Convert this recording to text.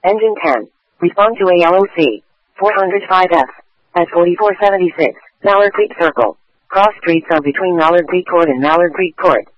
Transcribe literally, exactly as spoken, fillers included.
Engine ten. Respond to A L O C. four oh five F. At forty-four seventy-six. Mallard Creek Circle. Cross streets are between Mallard Creek Court and Mallard Creek Court.